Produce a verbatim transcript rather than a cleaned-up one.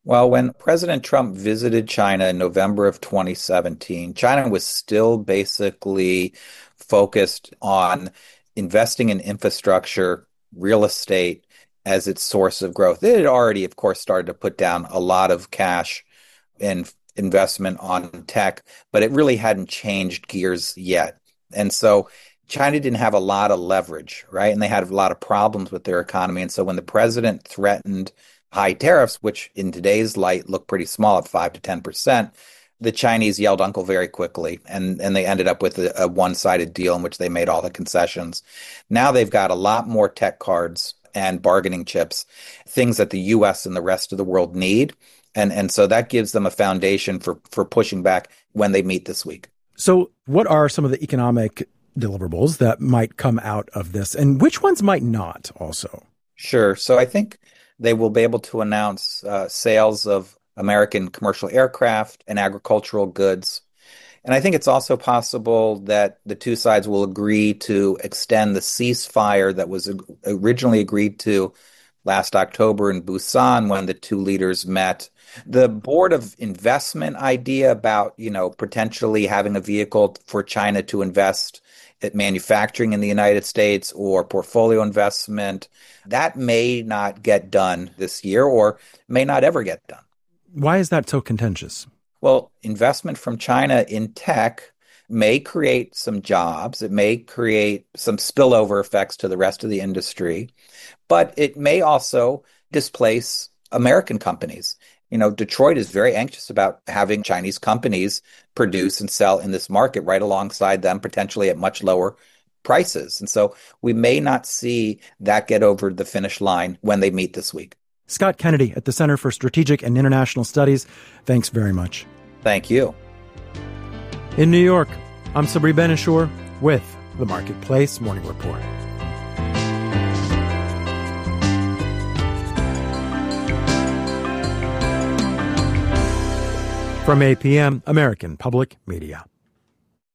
Well, when President Trump visited China in November of twenty seventeen, China was still basically focused on investing in infrastructure, real estate as its source of growth. It had already, of course, started to put down a lot of cash and investment on tech, but it really hadn't changed gears yet. And so China didn't have a lot of leverage, right? And they had a lot of problems with their economy. And so when the president threatened high tariffs, which in today's light look pretty small at five to ten percent, the Chinese yelled uncle very quickly. And, and they ended up with a, a one-sided deal in which they made all the concessions. Now they've got a lot more tech cards and bargaining chips, things that the U S and the rest of the world need. And, and so that gives them a foundation for, for pushing back when they meet this week. So what are some of the economic deliverables that might come out of this, and which ones might not also? Sure. So I think they will be able to announce uh, sales of American commercial aircraft and agricultural goods. And I think it's also possible that the two sides will agree to extend the ceasefire that was originally agreed to last October in Busan when the two leaders met. The Board of Investment idea about, you know, potentially having a vehicle for China to invest at manufacturing in the United States or portfolio investment, that may not get done this year or may not ever get done. Why is that so contentious? Well, investment from China in tech may create some jobs. It may create some spillover effects to the rest of the industry, but it may also displace American companies. You know, Detroit is very anxious about having Chinese companies produce and sell in this market right alongside them, potentially at much lower prices. And so we may not see that get over the finish line when they meet this week. Scott Kennedy at the Center for Strategic and International Studies, thanks very much. Thank you. In New York, I'm Sabri Ben-Achour with the Marketplace Morning Report. From A P M, American Public Media.